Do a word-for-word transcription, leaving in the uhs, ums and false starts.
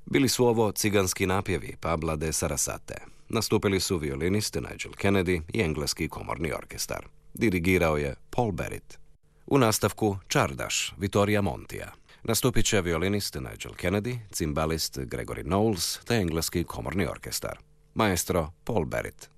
Bili su ovo ciganski napjevi Pabla de Sarasate. Nastupili su violinist Nigel Kennedy i engleski komorni orkestar. Dirigirao je Paul Barrett. U nastavku Čardaš Vittoria Montija. Nastupit će violinist Nigel Kennedy, cimbalist Gregory Knowles te engleski komorni orkestar. Maestro Paul Barrett.